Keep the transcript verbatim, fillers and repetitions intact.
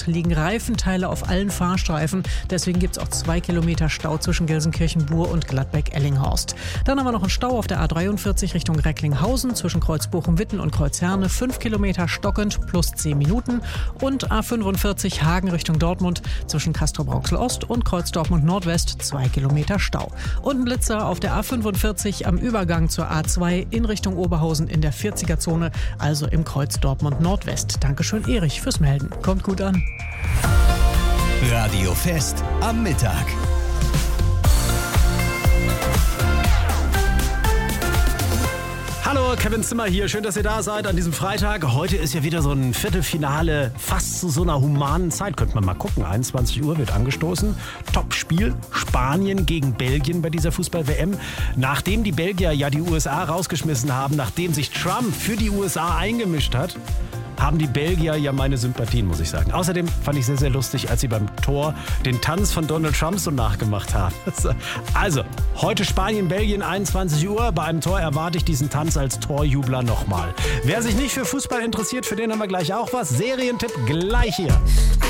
Dort liegen Reifenteile auf allen Fahrstreifen. Deswegen gibt es auch zwei Kilometer Stau zwischen Gelsenkirchen-Bur und Gladbeck-Ellinghorst. Dann haben wir noch einen Stau auf der A dreiundvierzig Richtung Recklinghausen zwischen Kreuz Bochum-Witten und Kreuz Herne. fünf Kilometer stockend plus zehn Minuten. Und A fünfundvierzig Hagen Richtung Dortmund zwischen Castrop-Rauxel-Ost und Kreuz Dortmund-Nordwest. zwei Kilometer Stau. Und ein Blitzer auf der A fünfundvierzig am Übergang zur A zwei in Richtung Oberhausen in der vierziger-Zone, also im Kreuz Dortmund-Nordwest. Dankeschön, Erich, fürs Melden. Kommt gut an. Radio Fest am Mittag. Hallo, Kevin Zimmer hier. Schön, dass ihr da seid an diesem Freitag. Heute ist ja wieder so ein Viertelfinale, fast zu so einer humanen Zeit. Könnte man mal gucken. einundzwanzig Uhr wird angestoßen. Top-Spiel. Spanien gegen Belgien bei dieser Fußball-W M. Nachdem die Belgier ja die U S A rausgeschmissen haben, nachdem sich Trump für die U S A eingemischt hat, haben die Belgier ja meine Sympathien, muss ich sagen. Außerdem fand ich sehr, sehr lustig, als sie beim Tor den Tanz von Donald Trump so nachgemacht haben. Also, heute Spanien, Belgien, einundzwanzig Uhr. Bei einem Tor erwarte ich diesen Tanz als Torjubler nochmal. Wer sich nicht für Fußball interessiert, für den haben wir gleich auch was. Serientipp gleich hier.